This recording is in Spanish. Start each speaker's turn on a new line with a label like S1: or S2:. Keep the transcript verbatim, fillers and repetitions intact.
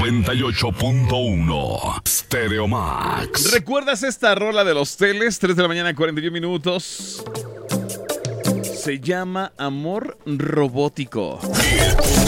S1: noventa y ocho punto uno Stereo Max.
S2: ¿Recuerdas esta rola de los Teles? tres de la mañana, cuarenta y un minutos. Se llama Amor Robótico.